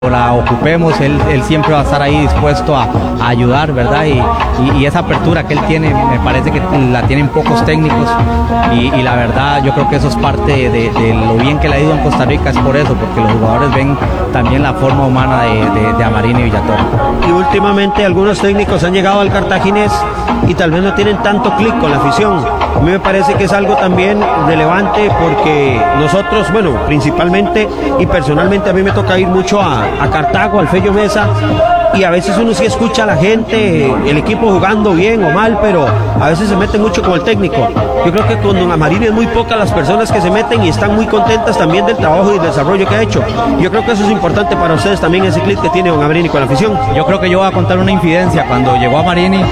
la ocupemos, él siempre va a estar ahí dispuesto a ayudar, ¿verdad? Y esa apertura que él tiene, me parece que la tienen pocos técnicos y la verdad yo creo que eso es parte de lo bien que le ha ido en Costa Rica, es por eso, porque los jugadores ven también la forma humana de Amarini y Villatoro. Y últimamente algunos técnicos han llegado al Cartaginés y tal vez no tienen tanto clic con la afición. A mí me parece que es algo también relevante porque nosotros, bueno, principalmente y personalmente a mí me toca ir mucho a Cartago, al Fello Mesa, y a veces uno sí escucha a la gente, el equipo jugando bien o mal, pero a veces se mete mucho con el técnico. Yo creo que con don Amarini es muy pocas las personas que se meten y están muy contentas también del trabajo y del desarrollo que ha hecho. Yo creo que eso es importante para ustedes también, ese clip que tiene don Amarini con la afición. Yo creo que yo voy a contar una infidencia. Cuando llegó Amarini,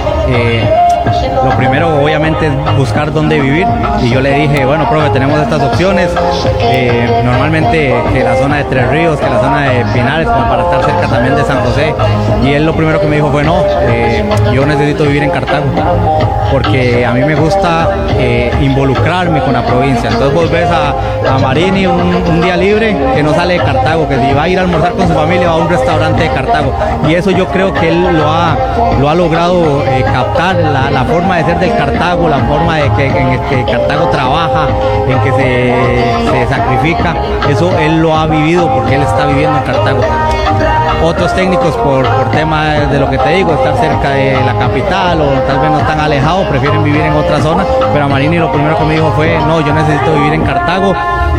lo primero obviamente es buscar dónde vivir, y yo le dije, bueno, profe, tenemos estas opciones, normalmente que la zona de Tres Ríos, que la zona de Pinares, como para estar cerca también de San José, y él lo primero que me dijo fue no, yo necesito vivir en Cartago, porque a mí me gusta involucrarme con la provincia. Entonces vos ves a Amarini un día libre que no sale de Cartago, que si va a ir a almorzar con su familia va a un restaurante de Cartago, y eso yo creo que él lo ha logrado captar, la forma de ser del Cartago, la forma en que Cartago trabaja, en que se sacrifica. Eso él lo ha vivido porque él está viviendo en Cartago. Otros técnicos por tema de lo que te digo, estar cerca de la capital o tal vez no tan alejados, prefieren vivir en otra zona, pero Amarini lo primero que me dijo fue no, yo necesito vivir en Cartago.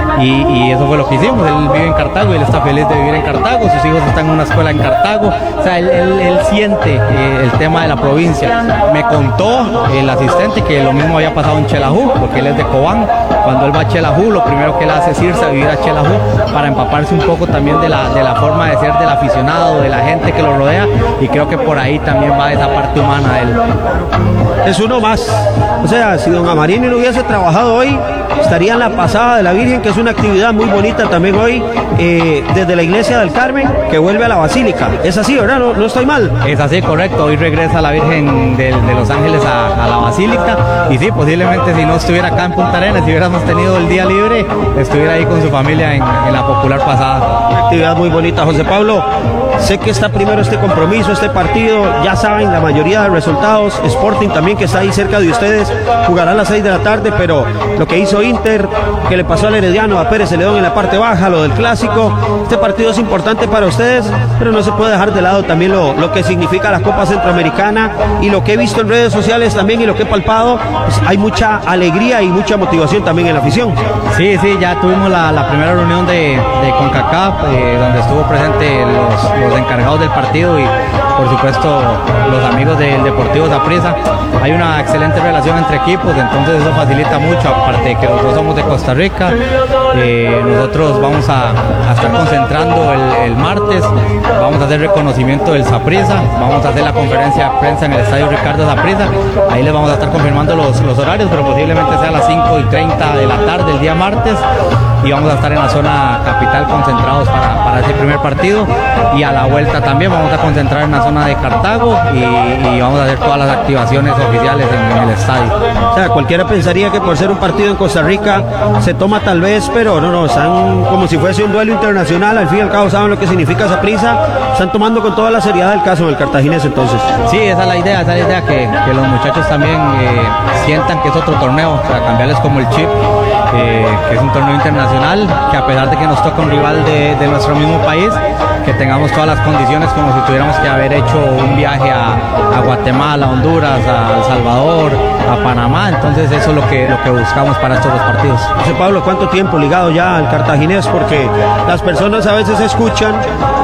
Y eso fue lo que hicimos. Él vive en Cartago y él está feliz de vivir en Cartago, sus hijos están en una escuela en Cartago, o sea, él siente el tema de la provincia. Me contó el asistente que lo mismo había pasado en Chelajú, porque él es de Cobán. Cuando él va a Chelajú, lo primero que él hace es irse a vivir a Chelajú para empaparse un poco también de la forma de ser del aficionado, de la gente que lo rodea, y creo que por ahí también va esa parte humana de él. Es uno más, o sea, si don Amarini no hubiese trabajado hoy, estaría en la pasada de la Virgen, que es una actividad muy bonita también hoy, desde la iglesia del Carmen, que vuelve a la Basílica. Es así, ¿verdad? No estoy mal. Es así, correcto. Hoy regresa la Virgen de Los Ángeles a la Basílica, y sí, posiblemente si no estuviera acá en Punta Arenas, si hubiéramos tenido el día libre, estuviera ahí con su familia en la popular pasada. Una actividad muy bonita. José Pablo, sé que está primero este compromiso, este partido, ya saben la mayoría de resultados. Sporting también, que está ahí cerca de ustedes, jugará a las 6 de la tarde, pero lo que hizo Inter, que le pasó al Herediano, a Pérez Celedón en la parte baja, lo del clásico, este partido es importante para ustedes, pero no se puede dejar de lado también lo que significa la Copa Centroamericana, y lo que he visto en redes sociales también y lo que he palpado, pues hay mucha alegría y mucha motivación también en la afición. Sí, ya tuvimos la primera reunión de CONCACAF, donde estuvo presente los encargados del partido y por supuesto los amigos del Deportivo Saprissa. Hay una excelente relación entre equipos, entonces eso facilita mucho, aparte de que nosotros somos de Costa Rica. Nosotros vamos a estar concentrando el martes, vamos a hacer reconocimiento del Saprissa, vamos a hacer la conferencia de prensa en el estadio Ricardo Saprissa, ahí les vamos a estar confirmando los horarios, pero posiblemente sea a las 5:30 de la tarde el día martes, y vamos a estar en la zona capital concentrados para ese primer partido, y a la vuelta también vamos a concentrar en la zona de Cartago y vamos a hacer todas las activaciones oficiales en el estadio. O sea, cualquiera pensaría que por ser un partido en Costa Rica se toma tal vez, pero no, están como si fuese un duelo internacional. Al fin y al cabo saben lo que significa Saprissa, están tomando con toda la seriedad el caso del Cartaginés entonces. Sí, esa es la idea, que los muchachos también sientan que es otro torneo, o sea, cambiarles como el chip, que es un torneo internacional, que a pesar de que nos toca un rival de nuestro mismo país, que tengamos todas las condiciones como si tuviéramos que haber hecho un viaje a Guatemala, a Honduras, a El Salvador, a Panamá. Entonces eso es lo que buscamos para estos dos partidos. José Pablo, ¿cuánto tiempo ligado ya al Cartaginés? Porque las personas a veces escuchan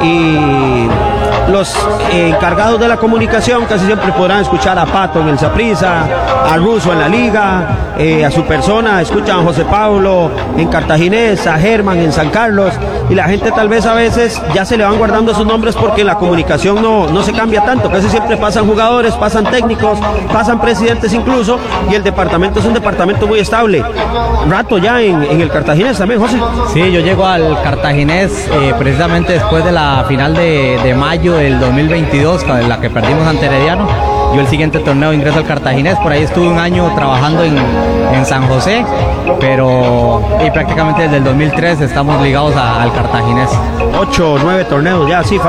y los encargados de la comunicación casi siempre podrán escuchar a Pato en el Saprissa, a Russo en la Liga, a su persona, escuchan a José Pablo en Cartaginés, a Germán en San Carlos, y la gente tal vez a veces ya se le van guardando sus nombres porque la comunicación no se cambia tanto, casi siempre pasan jugadores, pasan técnicos, pasan presidentes incluso, y el departamento es un departamento muy estable. Rato ya en el Cartaginés también, José. Sí, yo llego al Cartaginés precisamente después de la final de mayo del 2022, la que perdimos ante Herediano. Yo el siguiente torneo ingreso al Cartaginés, por ahí estuve un año trabajando en San José, pero y prácticamente desde el 2003 estamos ligados al Cartaginés. 8 o 9 torneos ya, sí.